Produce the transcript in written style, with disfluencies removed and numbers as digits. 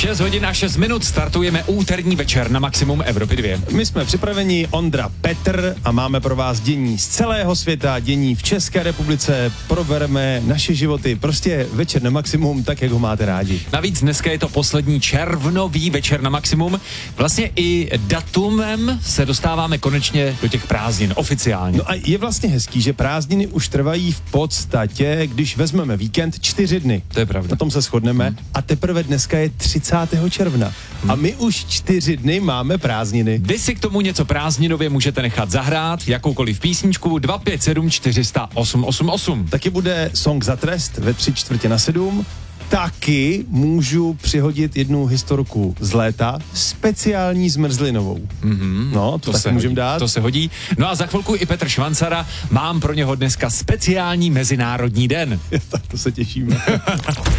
6 hodin a 6 minut startujeme úterní večer na Maximum Evropy 2. My jsme připraveni, Ondra, Petr, a máme pro vás dění z celého světa, dění v České republice, probereme naše životy, prostě večer na Maximum, tak jak ho máte rádi. Navíc dneska je to poslední červnový večer na Maximum. Vlastně i datumem se dostáváme konečně do těch prázdnin, oficiálně. No a je vlastně hezký, že prázdniny už trvají v podstatě, když vezmeme víkend, 4 dny. To je pravda. Na tom se shodneme. A teprve dneska je 30. června. A my už 4 dny máme prázdniny. Vy si k tomu něco prázdninově můžete nechat zahrát, jakoukoliv písničku 257 400 888. Taky bude Song za trest ve 6:45. Taky můžu přihodit jednu historku z léta, speciální zmrzlinovou. No, to taky můžeme dát. To se hodí. No a za chvilku i Petr Švancara, mám pro něho dneska speciální mezinárodní den. Tak to se těšíme.